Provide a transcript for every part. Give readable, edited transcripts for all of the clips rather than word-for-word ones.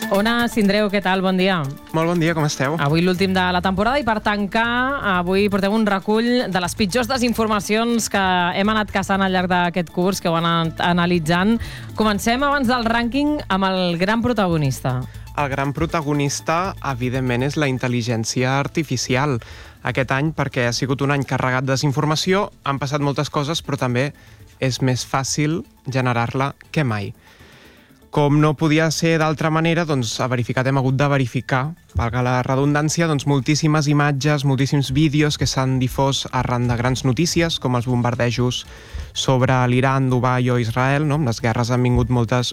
Ona Sindreu, què tal? Bon dia. Molt bon dia, com esteu? Avui l'últim de la temporada i per tancar, avui portem un recull de les pitjors desinformacions que hem anat caçant al llarg d'aquest curs, que ho han anat analitzant. Comencem abans del rànquing amb el gran protagonista. El gran protagonista, evidentment, és la intel·ligència artificial. Aquest any, perquè ha sigut un any carregat de desinformació, han passat moltes coses, però també és més fàcil generar-la que mai. Com no podia ser d'altra manera, doncs hem hagut de verificar, valga la redundància, doncs moltíssimes imatges, moltíssims vídeos que s'han difós arran de grans notícies, com els bombardejos sobre l'Iran, Dubai o Israel, no? Amb les guerres han vingut moltes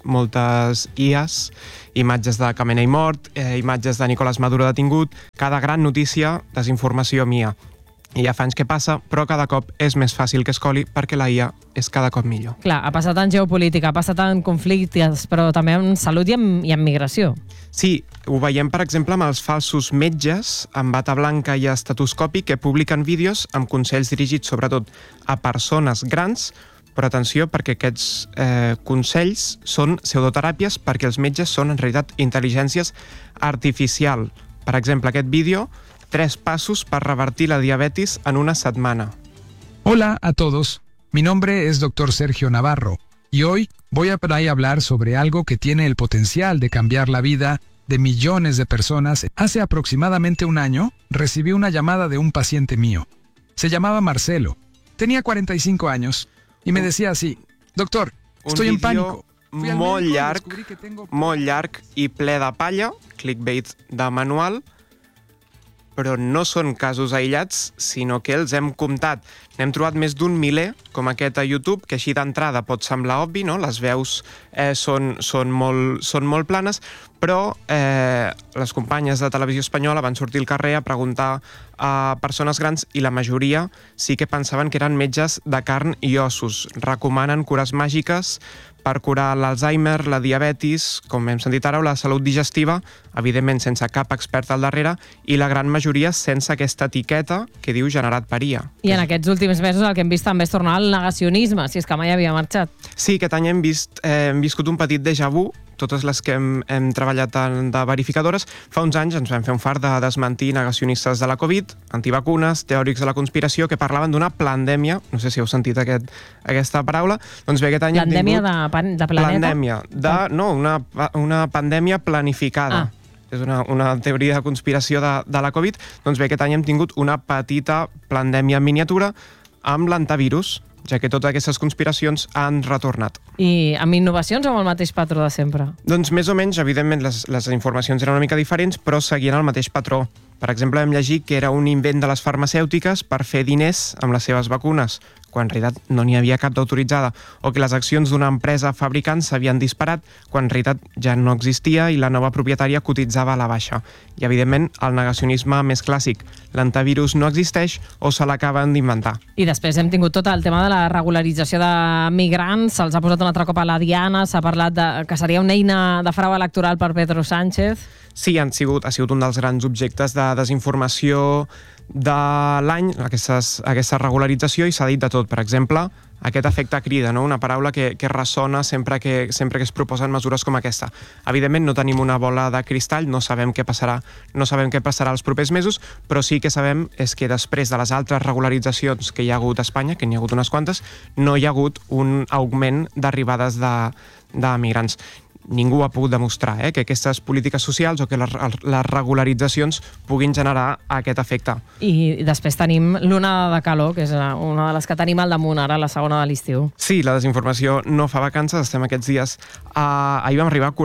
IAs, imatges de Khamenei mort, imatges de Nicolás Maduro detingut, cada gran notícia, desinformació mia. I ja fa anys que passa, però cada cop és més fàcil que es coli perquè la IA és cada cop millor. Clar, ha passat en geopolítica, ha passat en conflictes, però també en salut i en migració. Sí, ho veiem, per exemple, amb els falsos metges amb bata blanca i estetoscopi que publiquen vídeos amb consells dirigits sobretot a persones grans, però atenció, perquè aquests consells són pseudoteràpies perquè els metges són en realitat intel·ligències artificial. Per exemple, aquest vídeo, 3 pasos para revertir la diabetes en una semana. Hola a todos, mi nombre es Dr. Sergio Navarro y hoy voy a hablar sobre algo que tiene el potencial de cambiar la vida de millones de personas. Hace aproximadamente un año recibí una llamada de un paciente mío. Se llamaba Marcelo, tenía 45 años y me decía así: doctor, estoy en pánico. Molt llarg i ple de palla, clickbait de manual, però no són casos aïllats, sinó que els hem comptat. N'hem trobat més d'un miler, com aquest a YouTube, que així d'entrada pot semblar obvi, no? Les veus són molt planes, però les companyes de Televisió Espanyola van sortir al carrer a preguntar a persones grans i la majoria sí que pensaven que eren metges de carn i ossos. Recomanen cures màgiques per curar l'Alzheimer, la diabetis, com hem sentit ara, o la salut digestiva, evidentment sense cap expert al darrere, i la gran majoria sense aquesta etiqueta que diu generat per IA. I en aquests últims mesos el que hem vist també és tornar al negacionisme, si és que mai havia marxat. Sí, aquest any hem viscut un petit déjà vu, totes les que hem treballat de verificadores. Fa uns anys ens vam fer un fart de desmentir negacionistes de la Covid, antivacunes, teòrics de la conspiració, que parlaven d'una plandèmia, no sé si heu sentit aquesta paraula, doncs bé, aquest any hem tingut... Pandèmia de planeta? Pandèmia, una pandèmia planificada. És una teoria de conspiració de la Covid. Doncs bé, aquest any hem tingut una petita pandèmia en miniatura amb l'antivirus, ja que totes aquestes conspiracions han retornat. I amb innovacions o amb el mateix patró de sempre? Doncs més o menys, evidentment, les informacions eren una mica diferents, però seguien el mateix patró. Per exemple, vam llegir que era un invent de les farmacèutiques per fer diners amb les seves vacunes, quan en realitat no n'hi havia cap d'autoritzada, o que les accions d'una empresa fabricant s'havien disparat, quan en realitat ja no existia i la nova propietària cotitzava a la baixa. I, evidentment, el negacionisme més clàssic. L'antivirus no existeix o se l'acaben d'inventar. I després hem tingut tot el tema de la regularització de migrants, se'ls ha posat un altre cop a la diana, s'ha parlat que seria una eina de frau electoral per Pedro Sánchez. Sí, ha sigut un dels grans objectes de desinformació de l'any, aquesta regularització, i s'ha dit de tot. Per exemple, aquest efecte crida, no? Una paraula que ressona sempre que es proposen mesures com aquesta. Evidentment, no tenim una bola de cristall, no sabem què passarà els propers mesos, però sí que sabem és que després de les altres regularitzacions que hi ha hagut a Espanya, que n'hi ha hagut unes quantes, no hi ha hagut un augment d'arribades de migrants. Ningú ha pogut demostrar que aquestes polítiques socials o que les regularitzacions puguin generar aquest efecte. I després tenim l'onada de calor, que és una de les que tenim al damunt ara, la segona de l'estiu. Sí, la desinformació no fa vacances, estem aquests dies. Ahir vam arribar a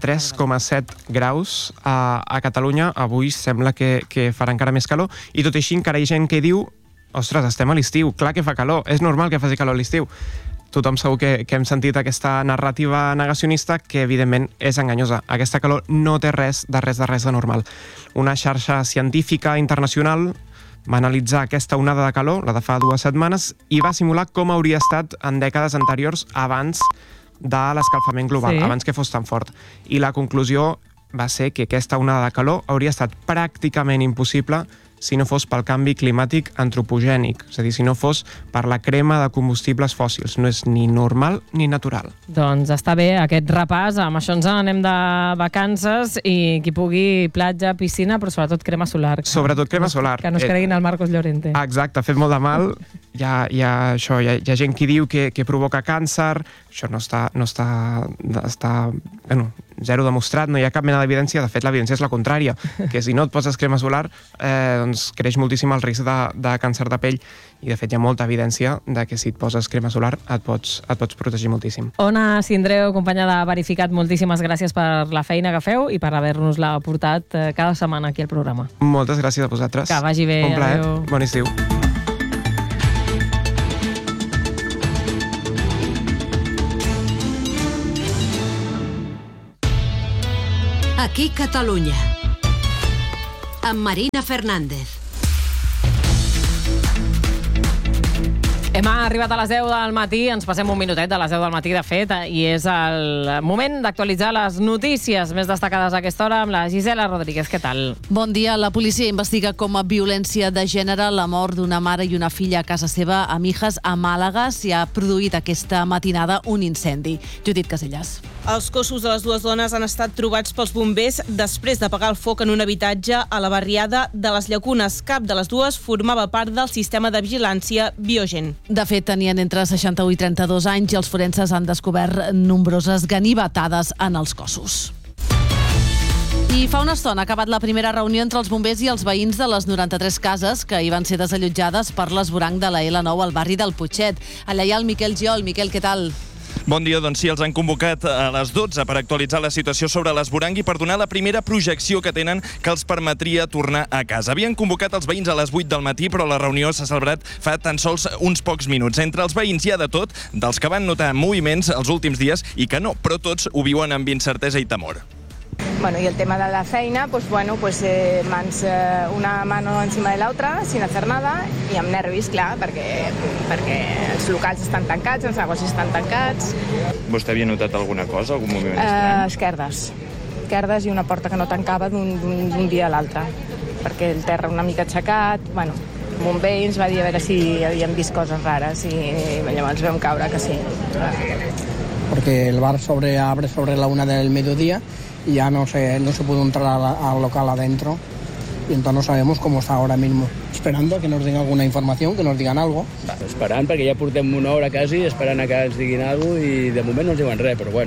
43,7 graus a Catalunya, avui sembla que farà encara més calor, i tot i així encara hi ha gent que diu: ostres, estem a l'estiu, clar que fa calor, és normal que faci calor a l'estiu. Tothom segur que hem sentit aquesta narrativa negacionista que, evidentment, és enganyosa. Aquesta calor no té res de normal. Una xarxa científica internacional va analitzar aquesta onada de calor, la de fa 2 setmanes, i va simular com hauria estat en dècades anteriors abans de l'escalfament global, abans que fos tan fort. I la conclusió va ser que aquesta onada de calor hauria estat pràcticament impossible si no fos pel canvi climàtic antropogènic, és a dir, si no fos per la crema de combustibles fòssils. No és ni normal ni natural. Doncs està bé aquest repàs, amb això ens anem de vacances i qui pugui platja, piscina, però sobretot crema solar. Sobretot crema solar. Que no es creguin el Marcos Llorente. Exacte, ha fet molt de mal. Hi ha gent que diu que provoca càncer, això no està zero demostrat, no hi ha cap mena d'evidència, de fet l'evidència és la contrària, que si no et poses crema solar doncs creix moltíssim el risc de càncer de pell, i de fet hi ha molta evidència de que si et poses crema solar et pots protegir moltíssim. Ona Sindreu, companya de Verificat, moltíssimes gràcies per la feina que feu i per haver-nos-la portat cada setmana aquí al programa. Moltes gràcies a vosaltres. Que vagi bé. Un plaer. Adéu. Bon estiu. Aquí Catalunya, amb Marina Fernández. Hem arribat a les 10 del matí, ens passem un minutet de les 10 del matí, de fet, i és el moment d'actualitzar les notícies més destacades a aquesta hora amb la Gisela Rodríguez. Què tal? Bon dia. La policia investiga com a violència de gènere la mort d'una mare i una filla a casa seva a Mijas, a Màlaga. S'hi ha produït aquesta matinada un incendi. Judit Casellas. Els cossos de les dues dones han estat trobats pels bombers després d'apagar el foc en un habitatge a la barriada de les Llacunes. Cap de les dues formava part del sistema de vigilància Biogen. De fet, tenien entre 61 i 32 anys i els forenses han descobert nombroses ganivetades en els cossos. I fa una estona ha acabat la primera reunió entre els bombers i els veïns de les 93 cases que hi van ser desallotjades per l'esvoranc de la L9 al barri del Putxet. Allà hi ha el Miquel Giol. Miquel, què tal? Bon dia, doncs sí, els han convocat a les 12 per actualitzar la situació sobre l'esvoranc i per donar la primera projecció que tenen que els permetria tornar a casa. Havien convocat els veïns a les 8 del matí, però la reunió s'ha celebrat fa tan sols uns pocs minuts. Entre els veïns hi ha de tot, dels que van notar moviments els últims dies i que no, però tots ho viuen amb incertesa i temor. Bueno, y el tema de la feina, pues bueno, una mano encima de la otra, sin hacer nada, i amb nervis, clar, perquè els locals estan tancats, els negocis estan tancats. Vostè havia notat alguna cosa, algun moviment estrany? Esquerdes i una porta que no tancava d'un dia a l'altre, perquè el terra una mica aixecat, bueno, un veí ens va dir a veure si havien vist coses rares i llavors vam caure que sí. Porque el bar abre sobre la 1 del mediodía y ya no se pudo entrar al local adentro y entonces no sabemos cómo está ahora mismo. Esperando que nos den alguna información, que nos digan algo. Esperant, perquè ja portem una hora quasi esperant a que ens diguin alguna cosa i de moment no ens diuen res, però bueno.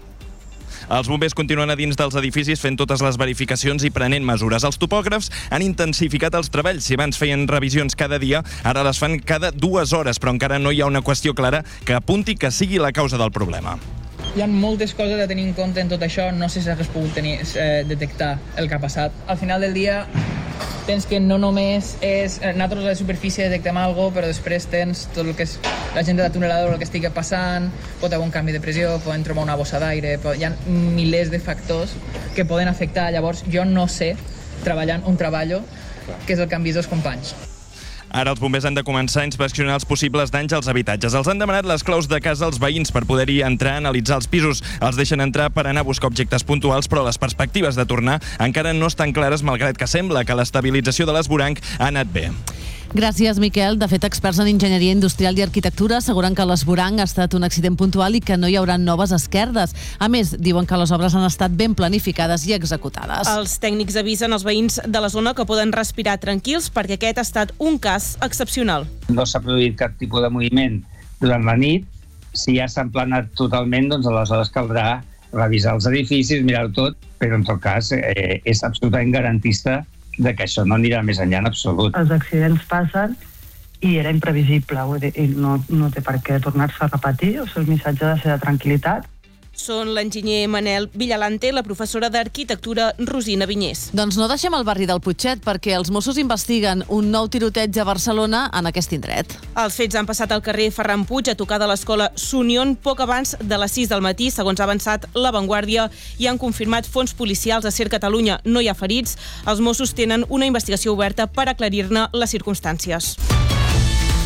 Els bombers continuen a dins dels edificis fent totes les verificacions i prenent mesures. Els topògrafs han intensificat els treballs. Si abans feien revisions cada dia, ara les fan cada 2 hores, però encara no hi ha una qüestió clara que apunti que sigui la causa del problema. Hi ha moltes coses a tenir en compte en tot això. No sé si s'hagués pogut detectar el que ha passat. Al final del dia tens que no només és... Nosaltres a la superfície detectem alguna cosa, però després tens tot el que és la gent de la tuneladora, el que estigui passant, pot haver un canvi de pressió, poden trobar una bossa d'aire, hi ha milers de factors que poden afectar. Llavors, jo no sé, treballant on treballo, què és el que han vist els companys. Ara els bombers han de començar a inspeccionar els possibles danys als habitatges. Els han demanat les claus de casa als veïns per poder-hi entrar a analitzar els pisos. Els deixen entrar per anar a buscar objectes puntuals, però les perspectives de tornar encara no estan clares, malgrat que sembla que l'estabilització de l'esvoranc ha anat bé. Gràcies, Miquel. De fet, experts en enginyeria industrial i arquitectura asseguren que l'esvoranc ha estat un accident puntual i que no hi haurà noves esquerdes. A més, diuen que les obres han estat ben planificades i executades. Els tècnics avisen als veïns de la zona que poden respirar tranquils perquè aquest ha estat un cas excepcional. No s'ha produït cap tipus de moviment durant la nit. Si ja s'ha emplenat totalment, doncs aleshores caldrà revisar els edificis, mirar-ho tot, però en tot cas és absolutament garantista de que això no anirà més enllà en absolut. Els accidents passen i era imprevisible, vull dir, i no té per què tornar-se a repetir. O sigui, el missatge ha de ser de tranquil·litat. Són l'enginyer Manel Villalante i la professora d'arquitectura Rosina Vinyés. Doncs no deixem el barri del Putxet perquè els Mossos investiguen un nou tiroteig a Barcelona en aquest indret. Els fets han passat al carrer Ferran Puig, a tocar de l'escola Sunion, poc abans de les 6 del matí, segons ha avançat La Vanguardia, i han confirmat fons policials a Ser Catalunya. No hi ha ferits. Els Mossos tenen una investigació oberta per aclarir-ne les circumstàncies.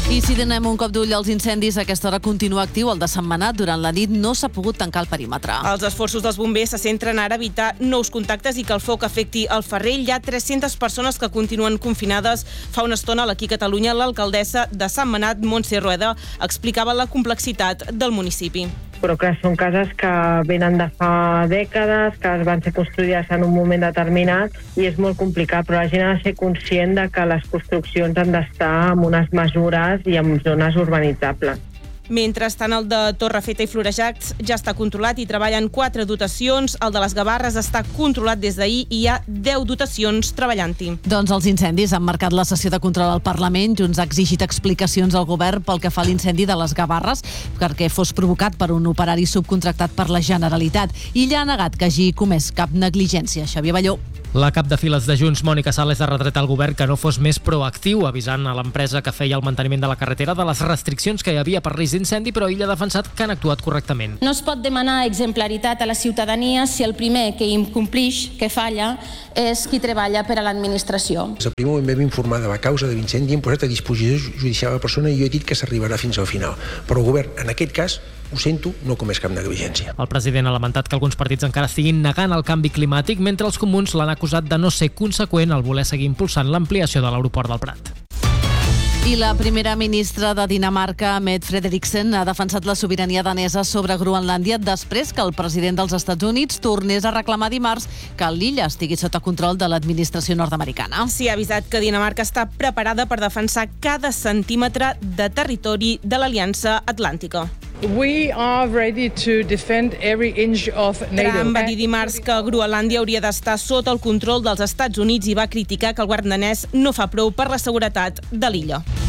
I si donem un cop d'ull als incendis, a aquesta hora continua actiu el de Sentmenat. Durant la nit no s'ha pogut tancar el perímetre. Els esforços dels bombers se centren ara a evitar nous contactes i que el foc afecti el Ferrer. Hi ha 300 persones que continuen confinades. Fa una estona, aquí a Catalunya, l'alcaldessa de Sentmenat, Montse Rueda, explicava la complexitat del municipi. Però clar, són cases que venen de fa dècades, que van ser construïdes en un moment determinat i és molt complicat, però la gent ha de ser conscient de que les construccions han d'estar amb unes mesures i en zones urbanitzables. Mentrestant, el de Torrefeta i Florejacs ja està controlat i treballen 4 dotacions. El de les Gavarres està controlat des d'ahir i hi ha 10 dotacions treballant-hi. Doncs els incendis han marcat la sessió de control al Parlament. Junts ha exigit explicacions al govern pel que fa a l'incendi de les Gavarres, perquè fos provocat per un operari subcontractat per la Generalitat. I ella ha negat que hagi comès cap negligència. Xavier Balló. La cap de files de Junts, Mònica Sales, ha retret al govern que no fos més proactiu, avisant a l'empresa que feia el manteniment de la carretera de les restriccions que hi havia per risc d'incendi, però ella ha defensat que han actuat correctament. No es pot demanar exemplaritat a la ciutadania si el primer que incomplix, que falla, és qui treballa per a l'administració. El primer moment vam informar de la causa de l'incendi i hem posat a disposició judicial la persona i jo he dit que s'arribarà fins al final. Però el govern, en aquest cas, ho sento, no comés cap negligència. El president ha lamentat que alguns partits encara estiguin negant el canvi climàtic, mentre els comuns l'han acusat de no ser conseqüent al voler seguir impulsant l'ampliació de l'aeroport del Prat. I la primera ministra de Dinamarca, Mette Frederiksen, ha defensat la sobirania danesa sobre Groenlàndia després que el president dels Estats Units tornés a reclamar dimarts que l'illa estigui sota control de l'administració nord-americana. Sí, ha avisat que Dinamarca està preparada per defensar cada centímetre de territori de l'Aliança Atlàntica. We are ready to defend every inch of NATO. Trump va dir dimarts que Groenlàndia hauria d'estar sota el control dels Estats Units i va criticar que el govern danès no fa prou per la seguretat de l'illa.